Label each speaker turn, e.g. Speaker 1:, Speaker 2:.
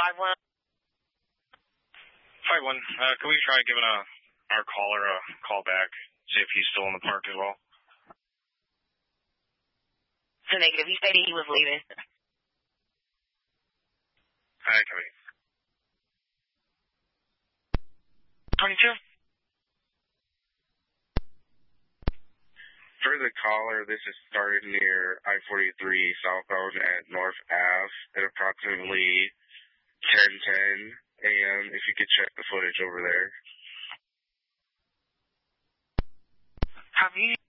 Speaker 1: 51.
Speaker 2: 51. Can we try giving our caller a call back, see if he's still in the park as well?
Speaker 1: It's a negative. He stated he was leaving.
Speaker 2: All right, Cody.
Speaker 1: 22.
Speaker 3: For the caller, this is started near I-43 southbound at North Ave at approximately 10:10 a.m. If you could check the footage over there.
Speaker 1: Have you